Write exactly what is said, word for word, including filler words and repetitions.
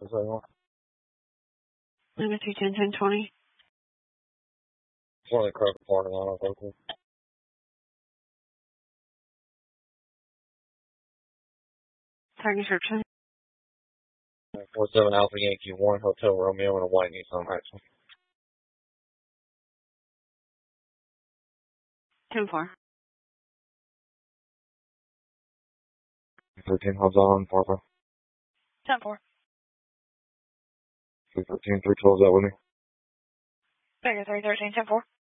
Is that one? Lima three ten ten twenty. It's one of the Kroger parking lot, I think. Target description. four seven Alpha Yankee one, Hotel Romeo, and a white Nissan Maxima. ten four. thirteen Hobbs on, Parker. ten four. three thirteen, three twelve, is that with me? Target three thirteen ten four.